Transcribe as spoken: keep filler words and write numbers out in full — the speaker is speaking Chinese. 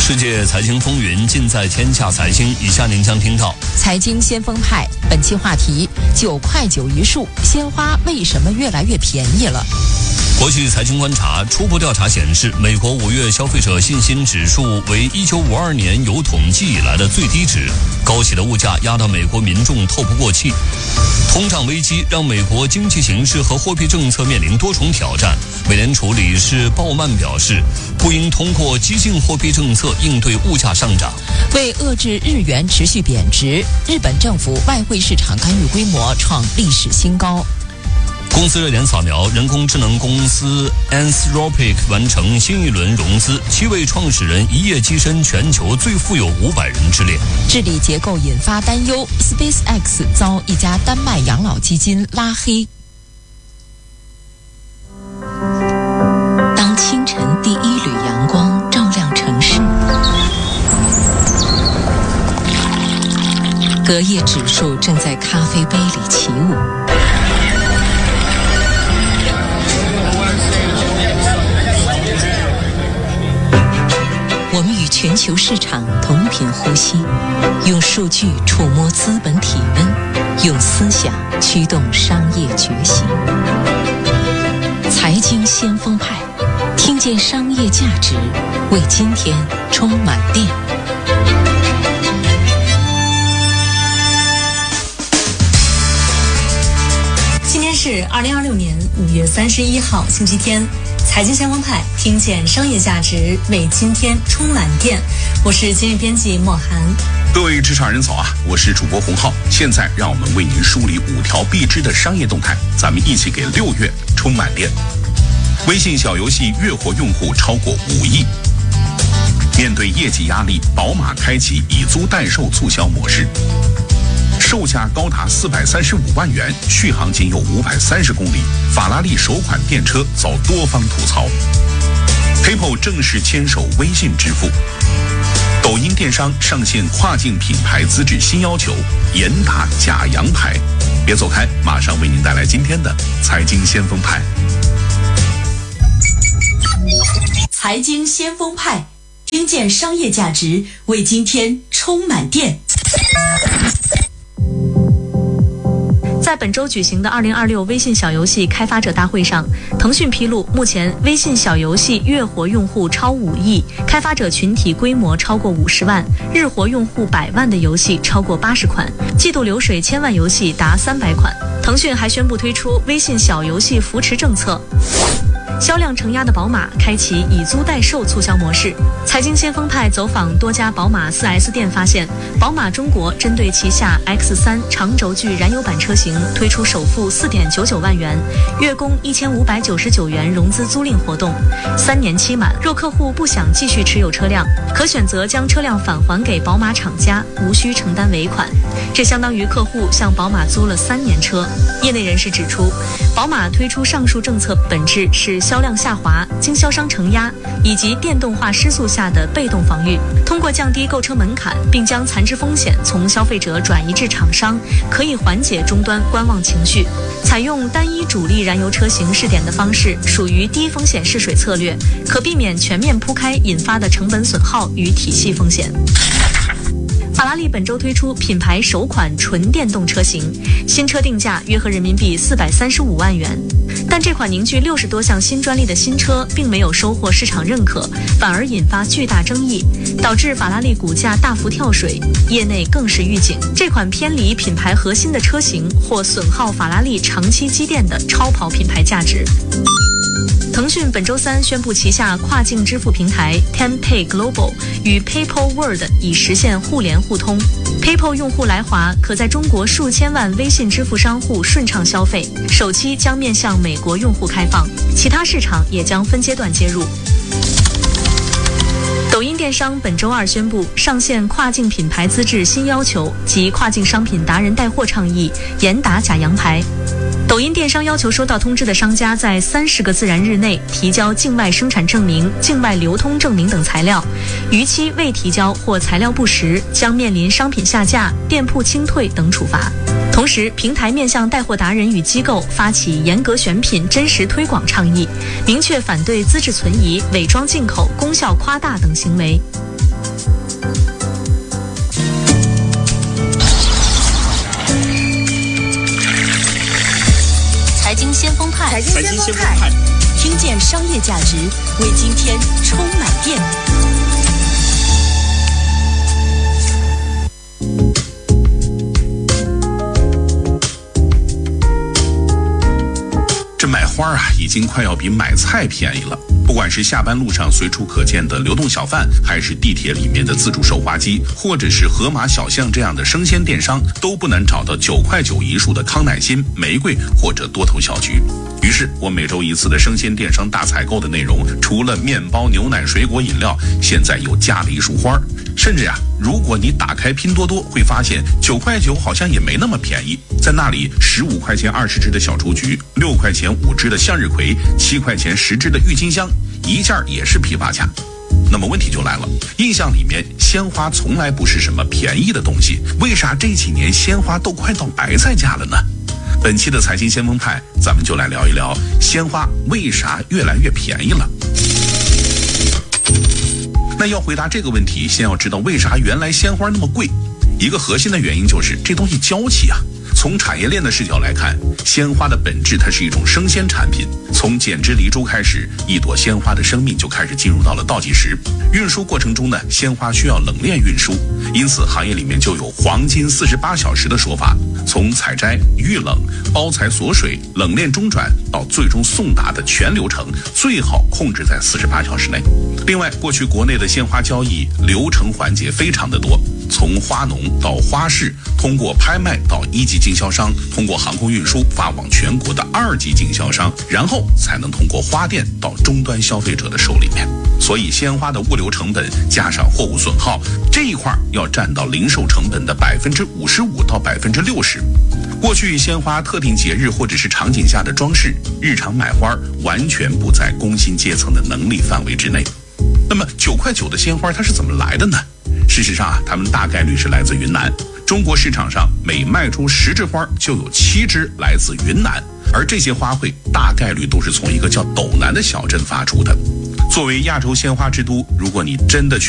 世界财经风云尽在天下财经，以下您将听到财经先锋派，本期话题：九块九一束，鲜花为什么越来越便宜了？ 国际财经观察初步调查显示，美国五月消费者信心指数为一九五二年有统计以来的最低值，高企的物价压得美国民众透不过气。通胀危机让美国经济形势和货币政策面临多重挑战。美联储理事鲍曼表示，不应通过激进货币政策应对物价上涨。 为遏制日元持续贬值，日本政府外汇市场干预规模创历史新高。 公司热点扫描：人工智能公司 Anthropic 完成新一轮融资，七位创始人一夜跻身全球最富有五百人之列。 治理结构引发担忧 ，SpaceX 遭一家丹麦养老基金拉黑。 当清晨第一缕阳光照亮城市，隔夜指数正在咖啡杯里起舞。我们与全球市场同频呼吸，用数据触摸资本体温，用思想驱动商业觉醒。财经先锋派，听见商业价值，为今天充满电。 今天是二零二六年五月三十一号，星期天。财经先锋派，听见商业价值，为今天充满电。我是今日编辑莫涵。 各位职场人早啊，我是主播洪浩。现在让我们为您梳理五条必知的商业动态，咱们一起给六月充满电。微信小游戏月活用户超过五亿。面对业绩压力，宝马开启以租代售促销模式。售价高达四百三十五万元，续航仅有五百三十公里，法拉利首款电车遭多方吐槽。PayPal 正式牵手微信支付。抖音电商上线跨境品牌资质新要求，严打假洋牌。别走开，马上为您带来今天的财经先锋派。 财经先锋派，听见商业价值，为今天充满电。在本周举行的二零二六微信小游戏开发者大会上，腾讯披露，目前微信小游戏月活用户超五亿，开发者群体规模超过五十万，日活用户百万的游戏超过八十款，季度流水千万游戏达三百款。腾讯还宣布推出微信小游戏扶持政策。销量承压的宝马开启以租代售促销模式。财经先锋派走访多家宝马 四 S 店发现，宝马中国针对旗下 X 三 长轴距燃油版车型推出首付 四点九九万元，月供一千五百九十九元融资租赁活动，三年期满。若客户不想继续持有车辆，可选择将车辆返还给宝马厂家，无需承担尾款。这相当于客户向宝马租了三年车。业内人士指出，宝马推出上述政策本质是销量下滑、经销商承压以及电动化失速下的被动防御，通过降低购车门槛，并将残值风险从消费者转移至厂商，可以缓解终端观望情绪。采用单一主力燃油车型试点的方式，属于低风险试水策略，可避免全面铺开引发的成本损耗与体系风险。法拉利本周推出品牌首款纯电动车型，新车定价约合人民币四百三十五万元。但这款凝聚六十多项新专利的新车并没有收获市场认可，反而引发巨大争议，导致法拉利股价大幅跳水。业内更是预警，这款偏离品牌核心的车型或损耗法拉利长期积淀的超跑品牌价值。腾讯本周三宣布，旗下跨境支付平台 Tenpay Global 与 PayPal World 已实现互联互通。PayPal 用户来华可在中国数千万微信支付商户顺畅消费，首期将面向美国用户开放，其他市场也将分阶段接入。抖音电商本周二宣布上线跨境品牌资质新要求及跨境商品达人带货倡议，严打假洋牌。抖音电商要求收到通知的商家在三十个自然日内提交境外生产证明、境外流通证明等材料，逾期未提交或材料不实，将面临商品下架、店铺清退等处罚。同时，平台面向带货达人与机构发起严格选品、真实推广倡议，明确反对资质存疑、伪装进口、功效夸大等行为。 派，财经先锋派，听见商业价值，为今天充满电。 这买花啊，已经快要比买菜便宜了。不管是下班路上随处可见的流动小贩，还是地铁里面的自助售花机，或者是盒马小巷这样的生鲜电商，都不难找到九块九一束的康乃馨、玫瑰或者多头小菊。于是我每周一次的生鲜电商大采购的内容，除了面包、牛奶、水果、饮料，现在又加了一束花。甚至啊，如果你打开拼多多，会发现九块九好像也没那么便宜。在那里，十五块钱二十支的小雏菊，六块钱五支的向日葵，七块钱十支的郁金香，一件也是批发价。那么问题就来了，印象里面鲜花从来不是什么便宜的东西，为啥这几年鲜花都快到白菜价了呢？本期的财经先锋派，咱们就来聊一聊鲜花为啥越来越便宜了。那要回答这个问题，先要知道为啥原来鲜花那么贵。一个核心的原因就是这东西娇气啊。从产业链的视角来看，鲜花的本质它是一种生鲜产品。从剪枝离株开始，一朵鲜花的生命就开始进入到了倒计时。运输过程中呢，鲜花需要冷链运输，因此行业里面就有黄金四十八小时的说法。从采摘、预冷、包材锁水、冷链中转到最终送达的全流程，最好控制在四十八小时内。另外，过去国内的鲜花交易流程环节非常的多，从花农到花市，通过拍卖到一级经销商，通过航空运输发往全国的二级经销商，然后才能通过花店到终端消费者的手里面。所以鲜花的物流成本加上货物损耗这一块要占到零售成本的百分之五十五到百分之六十。过去鲜花特定节日或者是场景下的装饰，日常买花完全不在工薪阶层的能力范围之内。那么九块九的鲜花它是怎么来的呢？事实上啊，它们大概率是来自云南。中国市场上每卖出十枝花就有七枝来自云南，而这些花卉大概率都是从一个叫斗南的小镇发出的。作为亚洲鲜花之都，如果你真的去